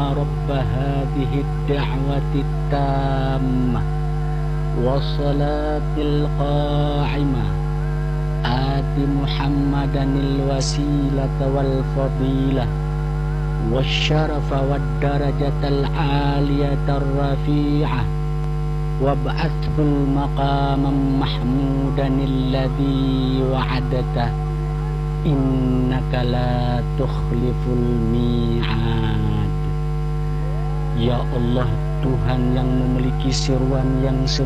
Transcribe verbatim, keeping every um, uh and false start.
رب هذه الدعوة التامة والصلاة القائمة آت محمدا الوسيلة والفضيلة والشرف والدرجة العالية الرفيعة وابعثه المقام محمودا الذي وعدته إنك لا تخلف الميعاد. Ya Allah, Tuhan yang memiliki seruan yang